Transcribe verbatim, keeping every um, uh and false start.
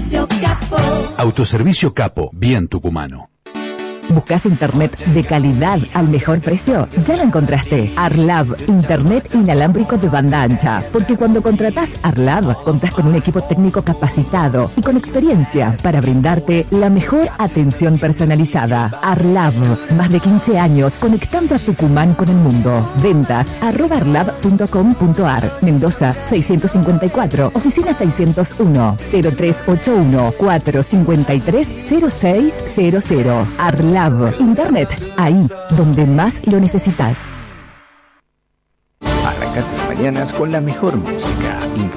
Autoservicio Capo. Autoservicio Capo, bien tucumano. ¿Buscas internet de calidad al mejor precio? Ya lo encontraste. Arlab, internet inalámbrico de banda ancha. Porque cuando contratás Arlab, contás con un equipo técnico capacitado y con experiencia para brindarte la mejor atención personalizada. Arlab, más de quince años conectando a Tucumán con el mundo. Ventas arroba arlab punto com punto ar. Mendoza seiscientos cincuenta y cuatro, oficina seiscientos uno, cero tres ocho uno, cuatro cinco tres, cero seis cero cero. Arlab. Internet, ahí donde más lo necesitas. Arranca tus mañanas con la mejor música,